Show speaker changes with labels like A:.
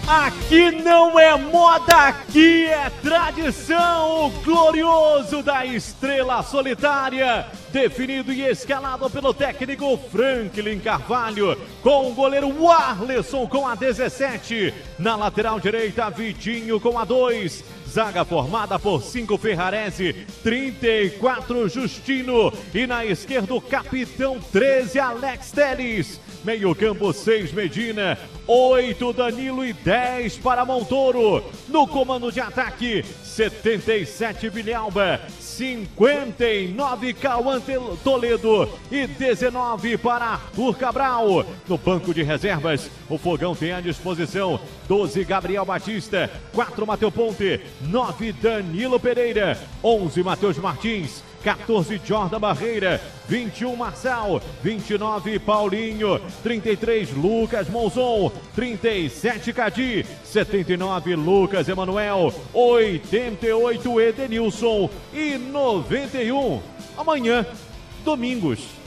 A: Aqui não é moda, aqui é tradição. O glorioso da estrela solitária, definido e escalado pelo técnico Franklin Carvalho, com o goleiro Arleson com a 17, na lateral direita Vitinho com a 2, zaga formada por 5 Ferrarese, 34 Justino e na esquerda o capitão 13 Alex Telles. Meio campo 6 Medina, 8 Danilo e 10 para Montoro. No comando de ataque 77 Vilhalba, 59 Cauã Toledo e 19 para Arthur Cabral. No banco de reservas, o Fogão tem à disposição 12 Gabriel Batista, 4 Matheus Ponte, 9 Danilo Pereira, 11 Matheus Martins, 14 Jordan Barreira, 21 Marçal, 29 Paulinho, 33 Lucas Monzon, 37 Cadi, 79 Lucas Emanuel, 88 Edenilson e 91 amanhã, domingos.